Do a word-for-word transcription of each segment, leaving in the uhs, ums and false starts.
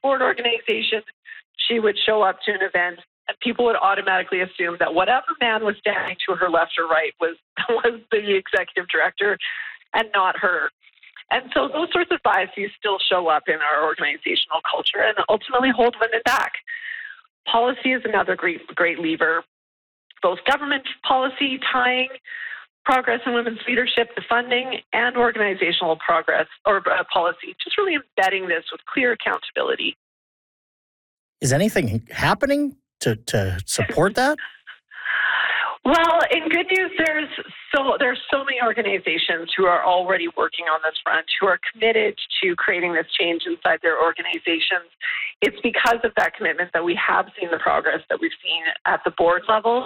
sport organization, she would show up to an event and people would automatically assume that whatever man was standing to her left or right was, was the executive director and not her. And so those sorts of biases still show up in our organizational culture and ultimately hold women back. Policy is another great, great lever. Both government policy tying progress in women's leadership, the funding, and organizational progress or uh, policy, just really embedding this with clear accountability. Is anything happening to, to support that? Well, in good news, there's so there's so many organizations who are already working on this front, who are committed to creating this change inside their organizations. It's because of that commitment that we have seen the progress that we've seen at the board level.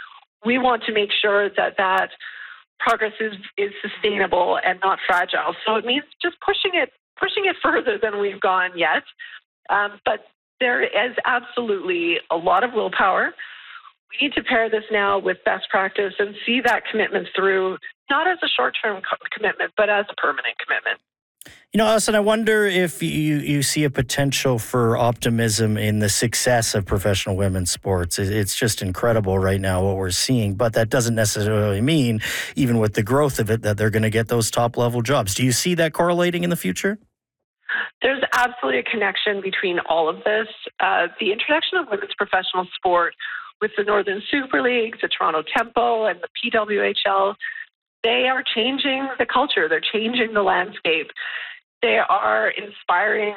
We want to make sure that that progress is, is sustainable and not fragile. So it means just pushing it pushing it further than we've gone yet. Um, but there is absolutely a lot of willpower. We need to pair this now with best practice and see that commitment through, not as a short-term co- commitment, but as a permanent commitment. You know, Alison, I wonder if you, you see a potential for optimism in the success of professional women's sports. It's just incredible right now what we're seeing, but that doesn't necessarily mean, even with the growth of it, that they're going to get those top-level jobs. Do you see that correlating in the future? There's absolutely a connection between all of this. Uh, the introduction of women's professional sport with the Northern Super League, the Toronto Tempo, and the P W H L, they are changing the culture. They're changing the landscape. They are inspiring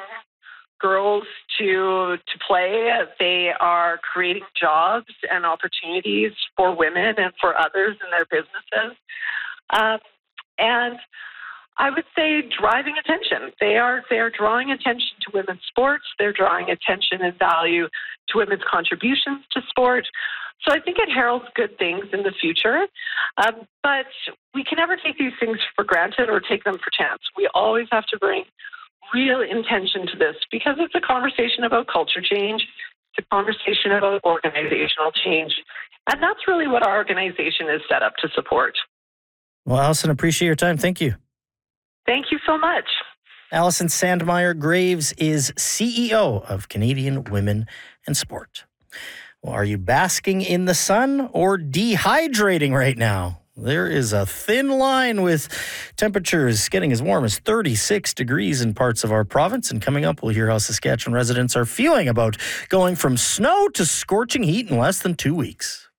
girls to to play. They are creating jobs and opportunities for women and for others in their businesses. Um, and I would say driving attention. They are they are drawing attention to women's sports. They're drawing attention and value to women's contributions to sport. So I think it heralds good things in the future. Um, but we can never take these things for granted or take them for chance. We always have to bring real intention to this because it's a conversation about culture change. It's a conversation about organizational change. And that's really what our organization is set up to support. Well, Alison, appreciate your time. Thank you. Thank you so much. Alison Sandmeyer-Graves is C E O of Canadian Women in Sport. Well, are you basking in the sun or dehydrating right now? There is a thin line with temperatures getting as warm as thirty-six degrees in parts of our province. And coming up, we'll hear how Saskatchewan residents are feeling about going from snow to scorching heat in less than two weeks.